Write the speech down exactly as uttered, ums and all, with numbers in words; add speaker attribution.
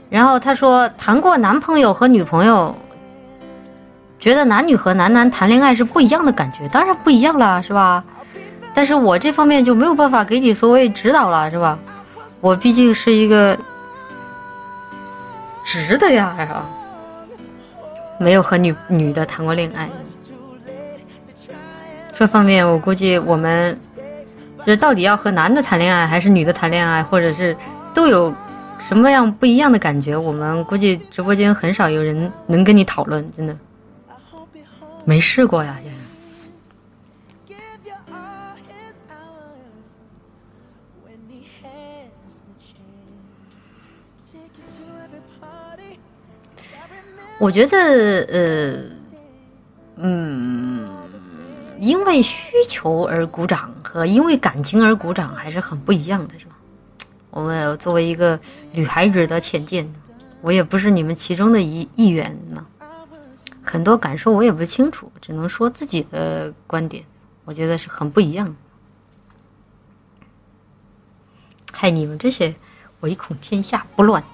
Speaker 1: 然后他说谈过男朋友和女朋友，觉得男女和男男谈恋爱是不一样的感觉，当然不一样了，是吧？但是我这方面就没有办法给你所谓指导了，是吧？我毕竟是一个直的呀，是吧？没有和女女的谈过恋爱，这方面我估计我们就是到底要和男的谈恋爱还是女的谈恋爱，或者是都有什么样不一样的感觉，我们估计直播间很少有人能跟你讨论，真的没试过呀。我觉得呃嗯因为需求而鼓掌和因为感情而鼓掌还是很不一样的，是吧？我们作为一个女孩子的浅见，我也不是你们其中的一一员嘛，很多感受我也不清楚，只能说自己的观点，我觉得是很不一样的。害你们这些唯恐天下不乱。